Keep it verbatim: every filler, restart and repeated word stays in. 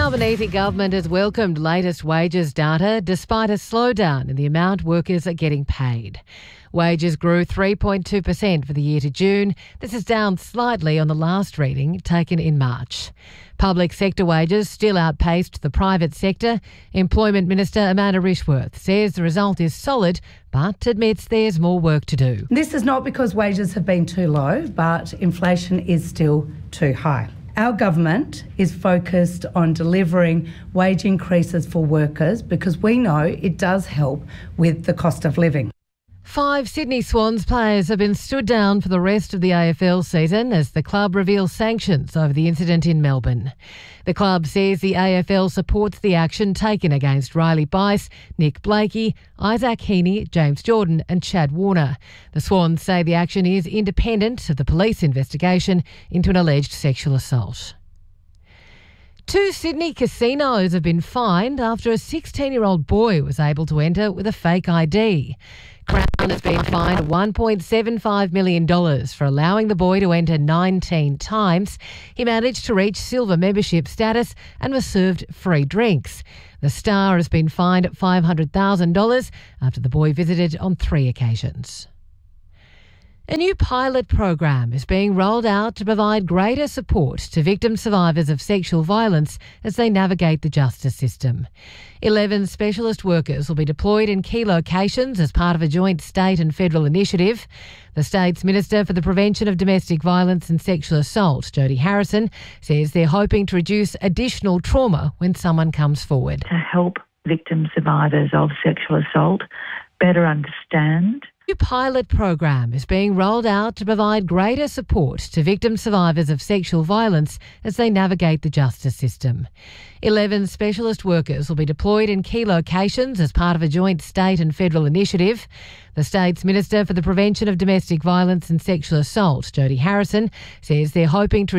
Albanese government has welcomed latest wages data despite a slowdown in the amount workers are getting paid. Wages grew three point two percent for the year to June. This is down slightly on the last reading taken in March. Public sector wages still outpaced the private sector. Employment Minister Amanda Rishworth says the result is solid but admits there's more work to do. This is not because wages have been too low, but inflation is still too high. Our government is focused on delivering wage increases for workers because we know it does help with the cost of living. Five Sydney Swans players have been stood down for the rest of the A F L season as the club reveals sanctions over the incident in Melbourne. The club says the A F L supports the action taken against Riley Bice, Nick Blakey, Isaac Heaney, James Jordan and Chad Warner. The Swans say the action is independent of the police investigation into an alleged sexual assault. Two Sydney casinos have been fined after a sixteen-year-old boy was able to enter with a fake I D. Crown has been fined one point seven five million dollars for allowing the boy to enter nineteen times. He managed to reach silver membership status and was served free drinks. The star has been fined five hundred thousand dollars after the boy visited on three occasions. A new pilot program is being rolled out to provide greater support to victim survivors of sexual violence as they navigate the justice system. Eleven specialist workers will be deployed in key locations as part of a joint state and federal initiative. The state's Minister for the Prevention of Domestic Violence and Sexual Assault, Jody Harrison, says they're hoping to reduce additional trauma when someone comes forward. To help victim survivors of sexual assault better understand. A new pilot program is being rolled out to provide greater support to victim survivors of sexual violence as they navigate the justice system. Eleven specialist workers will be deployed in key locations as part of a joint state and federal initiative. The state's Minister for the Prevention of Domestic Violence and Sexual Assault, Jody Harrison, says they're hoping to